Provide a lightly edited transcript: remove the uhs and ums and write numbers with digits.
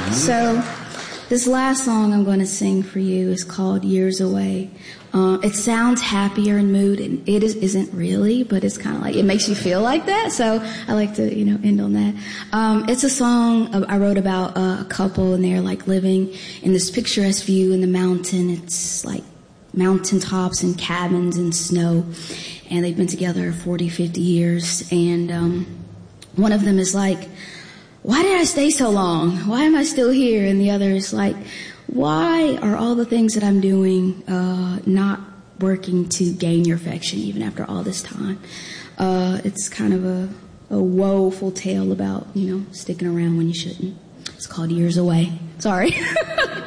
So this last song I'm going to sing for you is called Years Away. It sounds happier in mood, and it isn't really, but it's kind of like, it makes you feel like that, so I like to, end on that. It's a song I wrote about a couple, and they're like living in this picturesque view in the mountain. It's like mountaintops and cabins and snow, and they've been together 40, 50 years, and one of them is like, why did I stay so long? Why am I still here? And the other is like, why are all the things that I'm doing not working to gain your affection even after all this time? It's kind of a woeful tale about, sticking around when you shouldn't. It's called Years Away. Sorry.